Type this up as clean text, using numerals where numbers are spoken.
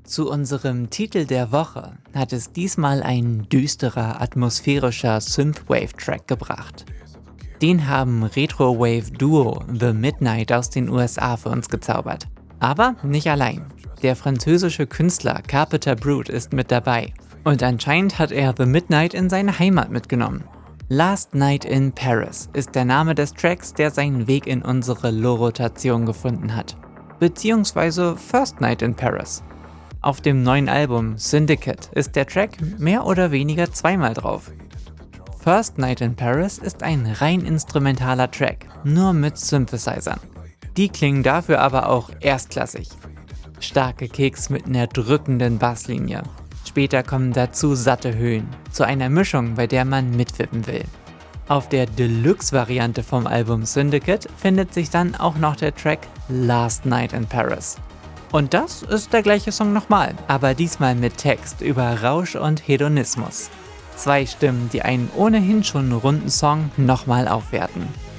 Zu unserem Titel der Woche hat es diesmal ein düsterer, atmosphärischer Synthwave-Track gebracht. Den haben Retrowave-Duo The Midnight aus den USA für uns gezaubert. Aber nicht allein. Der französische Künstler Carpenter Brut ist mit dabei. Und anscheinend hat er The Midnight in seine Heimat mitgenommen. Last Night in Paris ist der Name des Tracks, der seinen Weg in unsere Low-Rotation gefunden hat. Beziehungsweise First Night in Paris. Auf dem neuen Album Syndicate ist der Track mehr oder weniger zweimal drauf. First Night in Paris ist ein rein instrumentaler Track, nur mit Synthesizern. Die klingen dafür aber auch erstklassig. Starke Kicks mit einer drückenden Basslinie. Später kommen dazu satte Höhen, zu einer Mischung, bei der man mitwippen will. Auf der Deluxe-Variante vom Album Syndicate findet sich dann auch noch der Track Last Night in Paris. Und das ist der gleiche Song nochmal, aber diesmal mit Text über Rausch und Hedonismus. Zwei Stimmen, die einen ohnehin schon runden Song nochmal aufwerten.